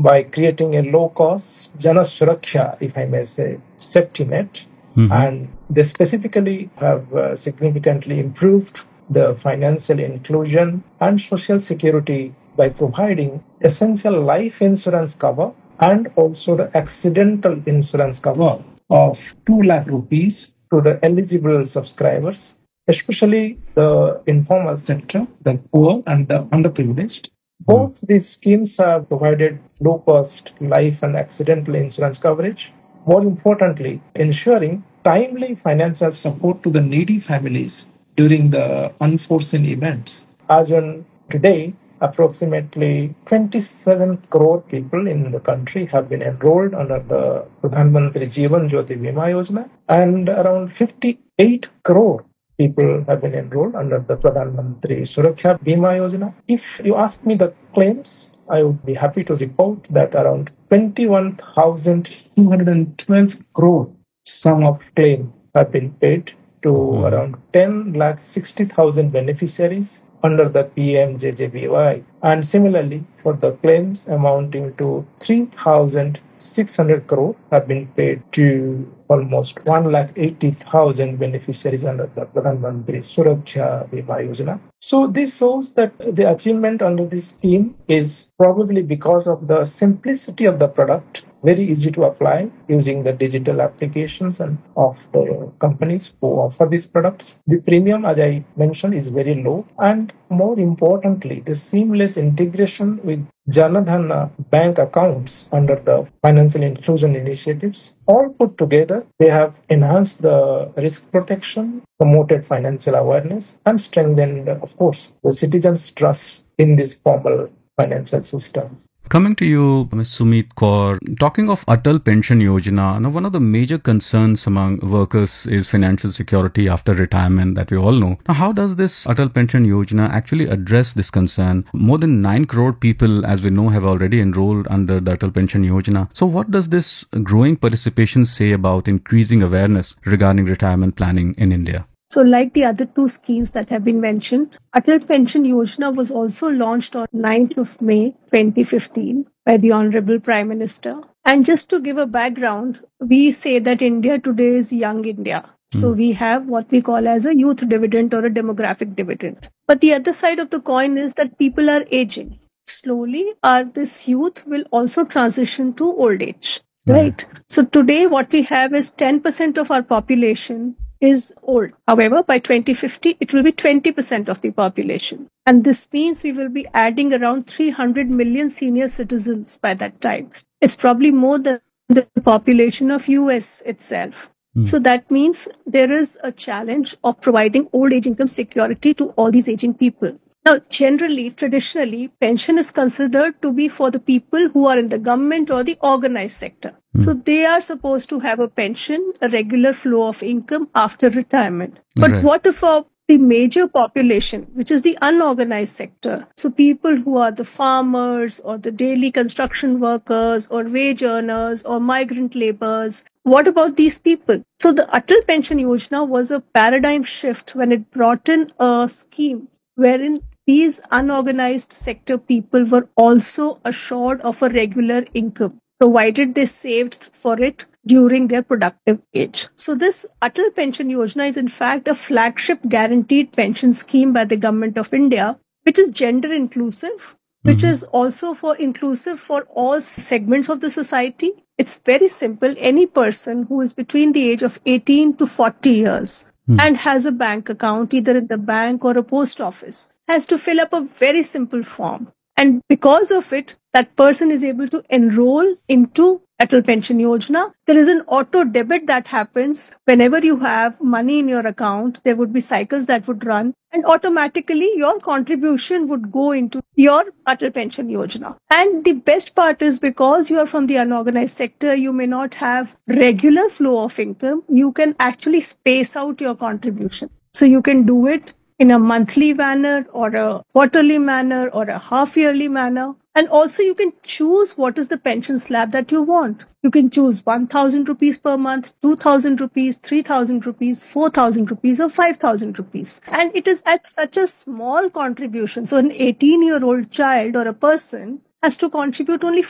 by creating a low-cost Jana Suraksha, if I may say, safety net. And they specifically have significantly improved the financial inclusion and social security by providing essential life insurance cover and also the accidental insurance cover of 2 lakh rupees to the eligible subscribers, especially the informal sector, the poor and the underprivileged. Both these schemes have provided low cost life and accidental insurance coverage. More importantly, ensuring timely financial support to the needy families during the unforeseen events. As on today, approximately 27 crore people in the country have been enrolled under the Pradhan Mantri Jeevan Jyoti Bima Yojana, and around 58 crore people have been enrolled under the Pradhan Mantri Suraksha Bima Yojana. If you ask me the claims, I would be happy to report that around 21,212 crore sum of claim have been paid to around 10 lakh 60,000 beneficiaries under the PMJJBY, and similarly for the claims amounting to 3,600 crore have been paid to almost 1,80,000 beneficiaries under the Pradhan Mantri Suraksha Bima Yojana. So this shows that the achievement under this scheme is probably because of the simplicity of the product, very easy to apply using the digital applications and of the companies who offer these products. The premium, as I mentioned, is very low, and more importantly, the seamless integration with Janadhan bank accounts under the financial inclusion initiatives. All put together, they have enhanced the risk protection, promoted financial awareness, and strengthened, of course, the citizens' trust in this formal financial system. Coming to you, Ms. Sumit Kaur, talking of Atal Pension Yojana, now one of the major concerns among workers is financial security after retirement that we all know. Now, how does this Atal Pension Yojana actually address this concern? More than 9 crore people, as we know, have already enrolled under the Atal Pension Yojana. So what does this growing participation say about increasing awareness regarding retirement planning in India? So like the other two schemes that have been mentioned, Atal Pension Yojana was also launched on 9th of May 2015 by the Honorable Prime Minister. And just to give a background, we say that India today is young India. So we have what we call as a youth dividend or a demographic dividend. But the other side of the coin is that people are aging. Slowly, this youth will also transition to old age. Right. So today what we have is 10% of our population is old. However, by 2050, it will be 20% of the population. And this means we will be adding around 300 million senior citizens by that time. It's probably more than the population of US itself. So that means there is a challenge of providing old age income security to all these aging people. Now, traditionally, pension is considered to be for the people who are in the government or the organized sector. So they are supposed to have a pension, a regular flow of income after retirement. But what if the major population, which is the unorganized sector, so people who are the farmers or the daily construction workers or wage earners or migrant laborers, what about these people? So the Atal Pension Yojana was a paradigm shift when it brought in a scheme wherein these unorganized sector people were also assured of a regular income, provided they saved for it during their productive age. So this Atal Pension Yojana is in fact a flagship guaranteed pension scheme by the Government of India, which is gender inclusive, which is also inclusive for all segments of the society. It's very simple. Any person who is between the age of 18 to 40 years and has a bank account, either in the bank or a post office, has to fill up a very simple form. And because of it, that person is able to enroll into Atal Pension Yojana. There is an auto debit that happens whenever you have money in your account. There would be cycles that would run, and automatically your contribution would go into your Atal Pension Yojana. And the best part is, because you are from the unorganized sector, you may not have regular flow of income. You can actually space out your contribution. So you can do it in a monthly manner or a quarterly manner or a half-yearly manner. And also you can choose what is the pension slab that you want. You can choose 1,000 rupees per month, 2,000 rupees, 3,000 rupees, 4,000 rupees or 5,000 rupees. And it is at such a small contribution. So an 18-year-old child or a person has to contribute only